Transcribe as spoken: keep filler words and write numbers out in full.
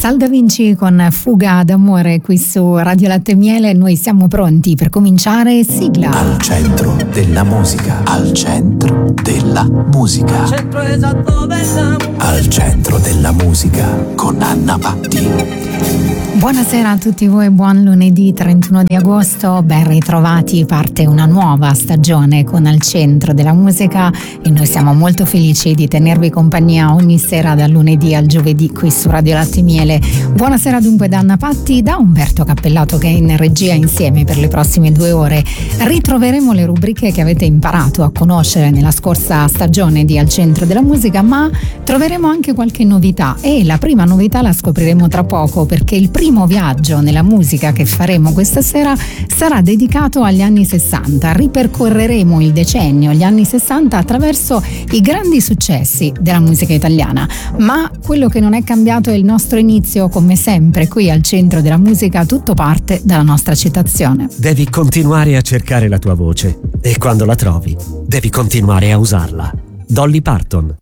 Sal Da Vinci con Fuga d'amore qui su Radio Latte e Miele. Noi siamo pronti per cominciare. Sigla. Al centro della musica. Al centro della musica. Centro esatto della... Al centro della musica con Anna Patti. Buonasera a tutti voi, buon lunedì trentuno di agosto, ben ritrovati, parte una nuova stagione con Al centro della musica e noi siamo molto felici di tenervi compagnia ogni sera dal lunedì al giovedì qui su Radio Latte e Miele. Buonasera dunque da Anna Patti, da Umberto Cappellato che è in regia insieme per le prossime due ore. Ritroveremo le rubriche che avete imparato a conoscere nella scorsa stagione di Al centro della musica, ma troveremo anche qualche novità e la prima novità la scopriremo tra poco, perché il primo viaggio nella musica che faremo questa sera sarà dedicato agli anni sessanta. Ripercorreremo il decennio, gli anni sessanta, attraverso i grandi successi della musica italiana. Ma quello che non è cambiato è il nostro inizio, come sempre qui al centro della musica tutto parte dalla nostra citazione. Devi continuare a cercare la tua voce e quando la trovi devi continuare a usarla. Dolly Parton.